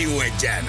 Rádió Egyen.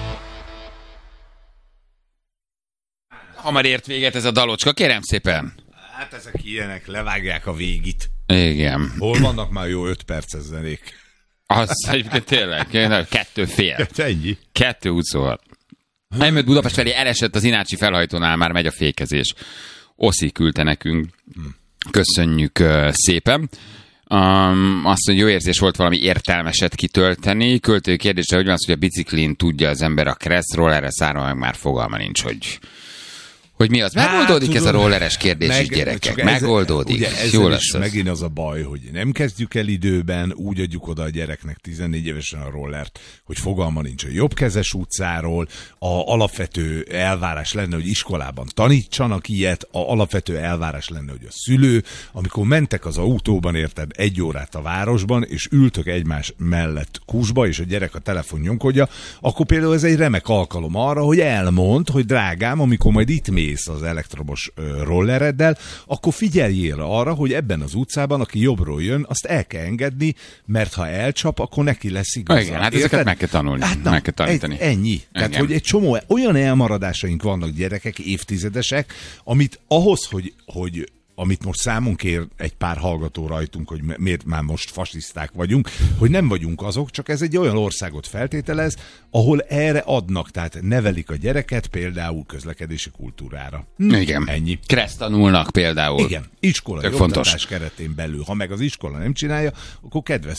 Hamar ért véget ez a dalocska, kérem szépen. Hát ezek ilyenek, levágják a végit. Igen. Hol vannak már jó 5 perces zenék? Az egyébként tényleg, 2,5. Ennyi. 2:26. Elmött Budapest felé, elesett az Inácsi felhajtónál, már megy a fékezés. Oszi küldte nekünk. Köszönjük szépen. Azt mondja, jó érzés volt valami értelmeset kitölteni. Költői kérdésre, hogy van az, hogy a biciklin tudja az ember a kereszt, erre száron meg már fogalma nincs, hogy mi az. Megoldódik ez a rolleres kérdés is, gyerekek. Megoldódik. Ugye Jó ezzel lesz is az. megint az a baj, hogy nem kezdjük el időben, úgy adjuk oda a gyereknek 14 évesen a rollert, hogy fogalma nincs a jobbkezes utcáról, a alapvető elvárás lenne, hogy iskolában tanítsanak ilyet, a alapvető elvárás lenne, hogy a szülő, amikor mentek az autóban, érted, 1 órát a városban, és ültök egymás mellett kúsba, és a gyerek a telefon nyomkodja, akkor például ez egy remek alkalom arra, hogy elmond, hogy drágám, amikor majd itt mész az elektromos rollereddel, akkor figyeljél arra, hogy ebben az utcában, aki jobbról jön, azt el kell engedni, mert ha elcsap, akkor neki lesz igaza. Igen, hát ezeket meg kell tanulni, meg kell tanítani. Ennyi. Tehát, hogy egy csomó olyan elmaradásaink vannak gyerekek, évtizedesek, amit ahhoz, hogy amit most számon kér egy pár hallgató rajtunk, hogy miért már most fasiszták vagyunk, hogy nem vagyunk azok, csak ez egy olyan országot feltételez, ahol erre adnak, tehát nevelik a gyereket például közlekedési kultúrára. Igen. Ennyi. Kereszt tanulnak például. Igen. Iskolai oktatás keretén belül. Ha meg az iskola nem csinálja, akkor kedves